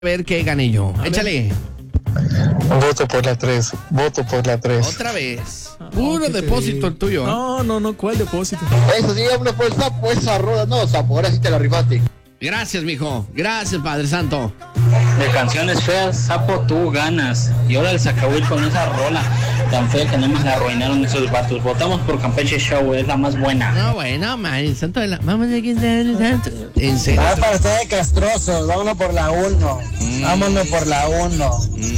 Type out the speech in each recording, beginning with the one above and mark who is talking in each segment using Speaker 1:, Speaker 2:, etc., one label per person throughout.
Speaker 1: ver qué gané yo. Échale.
Speaker 2: Voto por la 3. Voto por la 3.
Speaker 1: Otra vez. Puro depósito el tuyo.
Speaker 3: No, ¿cuál depósito?
Speaker 4: Eso sí, hombre, pues sapo, esa roda, no, sapo, ahora sí te la rifaste.
Speaker 1: Gracias, mijo. Gracias, Padre Santo.
Speaker 5: De canciones feas, sapo, tú ganas. Y ahora el Zacahuil con esa rola tan fea que nada más la arruinaron esos vatos. Votamos por Campeche Show, es la más buena.
Speaker 1: No, bueno, man, el santo de la... Vamos a quitar el santo. En serio.
Speaker 6: Ah, para ustedes castrosos, vámonos por la 1. Vámonos por la 1.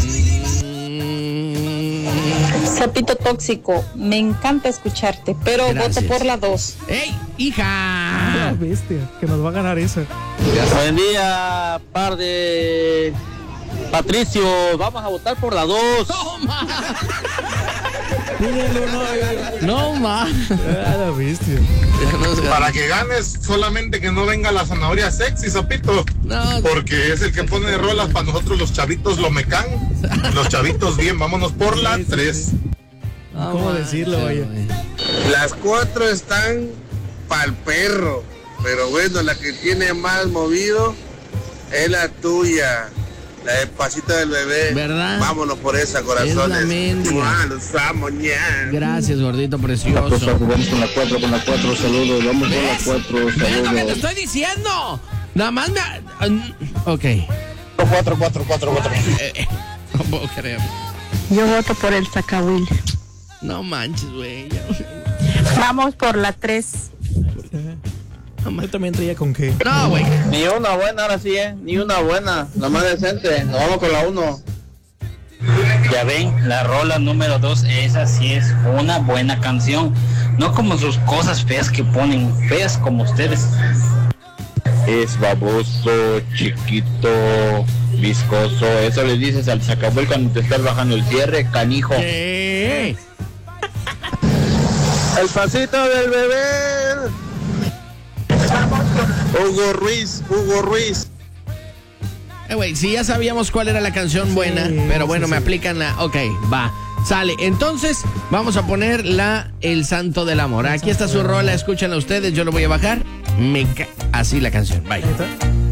Speaker 7: Sapito tóxico, me encanta escucharte, pero
Speaker 1: Gracias.
Speaker 7: voto por la 2.
Speaker 1: ¡Ey, hija!
Speaker 3: Ah, bestia, que nos va a ganar esa.
Speaker 5: Buen día, par de Patricio. Vamos a votar por la 2.
Speaker 1: ¡Toma!
Speaker 3: Pídelo,
Speaker 1: No, ma.
Speaker 3: Ah, la bestia.
Speaker 2: Para que ganes, solamente que no venga la zanahoria sexy, sapito.
Speaker 1: No,
Speaker 2: Porque es el que pone rolas para nosotros los chavitos lo mecan. Los chavitos bien, vámonos por la 3.
Speaker 3: ¿Cómo decirlo, vaya?
Speaker 8: Las 4 están pa'l perro, pero bueno, la que tiene más movido es la tuya, la despacito del bebé.
Speaker 1: ¿Verdad?
Speaker 8: Vámonos por esa, corazones.
Speaker 1: Es la mendiga.
Speaker 8: Los amo, ña.
Speaker 1: Gracias, gordito precioso.
Speaker 8: Vamos con la 4, saludos. Vamos con la 4,
Speaker 1: ¿Ves lo que te
Speaker 8: saludos.
Speaker 1: estoy diciendo? Nada más me... Ok.
Speaker 4: 4.
Speaker 1: No puedo creer.
Speaker 7: Yo voto por el Zacahuil.
Speaker 1: No manches, güey.
Speaker 7: Vamos por la 3.
Speaker 3: Yo también traía con qué.
Speaker 1: No, güey.
Speaker 8: Ni una buena, ahora sí, ni una buena, la más decente. Nos vamos con la 1.
Speaker 5: Ya ven, la rola número 2, esa sí es una buena canción. No como sus cosas feas que ponen, feas como ustedes.
Speaker 8: Es baboso, chiquito, viscoso. Eso le dices al Zacahuil cuando te estás bajando el cierre, canijo.
Speaker 1: ¿Qué?
Speaker 8: El pasito del bebé. Hugo Ruiz.
Speaker 1: Güey, sí, ya sabíamos cuál era la canción buena, pero bueno, me aplican la... Ok, va, sale. Entonces, vamos a poner El Santo del Amor. Aquí está su rola, escúchenla ustedes, yo lo voy a bajar. Así la canción, bye.
Speaker 3: Ahí está.